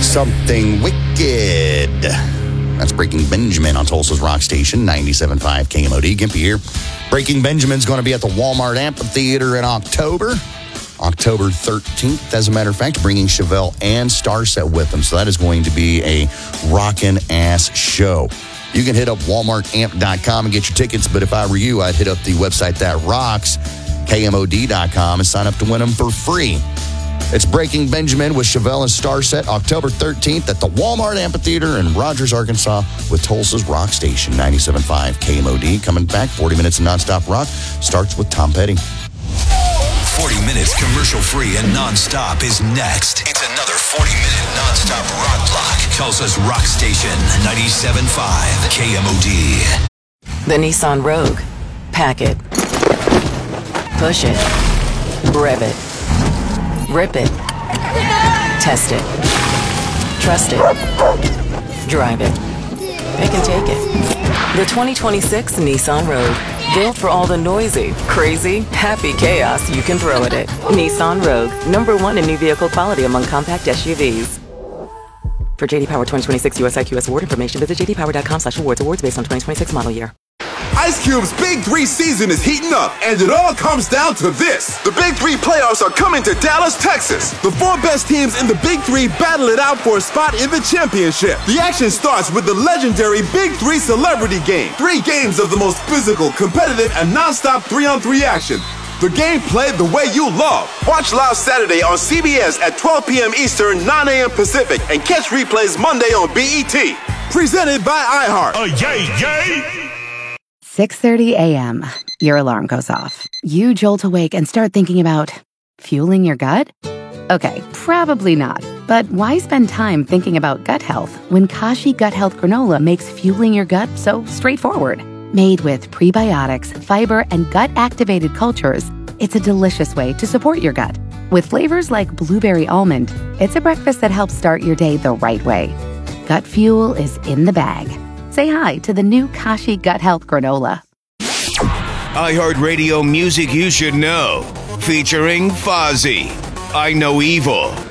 Something Wicked. That's Breaking Benjamin on Tulsa's Rock Station, 97.5 KMOD. Gimpy here. Breaking Benjamin's going to be at the Walmart Amphitheater in October 13th, as a matter of fact, bringing Chevelle and Starset with them. So that is going to be a rockin' ass show. You can hit up walmartamp.com and get your tickets, but if I were you, I'd hit up the website that rocks, KMOD.com, and sign up to win them for free. It's Breaking Benjamin with Chevelle and Starset, October 13th at the Walmart Amphitheater in Rogers, Arkansas, with Tulsa's Rock Station, 97.5 KMOD. Coming back, 40 minutes of nonstop rock starts with Tom Petty. 40 minutes commercial-free and nonstop is next. It's another 40-minute nonstop rock block. Tulsa's Rock Station, 97.5 KMOD. The Nissan Rogue. Pack it. Push it. Rev it. Rip it. Test it. Trust it. Drive it. Pick and take it. The 2026 Nissan Rogue. Built for all the noisy, crazy, happy chaos you can throw at it. Nissan Rogue. #1 in new vehicle quality among compact SUVs. For JD Power 2026 US IQS award information, visit jdpower.com/awards. Awards based on 2026 model year. Ice Cube's Big 3 season is heating up, and it all comes down to this. The Big 3 playoffs are coming to Dallas, Texas. The 4 best teams in the Big 3 battle it out for a spot in the championship. The action starts with the legendary Big 3 Celebrity Game. 3 games of the most physical, competitive, and non-stop 3-on-3 action. The game played the way you love. Watch live Saturday on CBS at 12 p.m. Eastern, 9 a.m. Pacific, and catch replays Monday on BET. Presented by iHeart. Yay! 6:30 a.m. Your alarm goes off. You jolt awake and start thinking about fueling your gut? Okay, probably not. But why spend time thinking about gut health when Kashi Gut Health Granola makes fueling your gut so straightforward? Made with prebiotics, fiber, and gut-activated cultures, it's a delicious way to support your gut. With flavors like blueberry almond, it's a breakfast that helps start your day the right way. Gut fuel is in the bag. Say hi to the new Kashi Gut Health Granola. iHeartRadio music you should know. Featuring Fozzy, I Know Evil,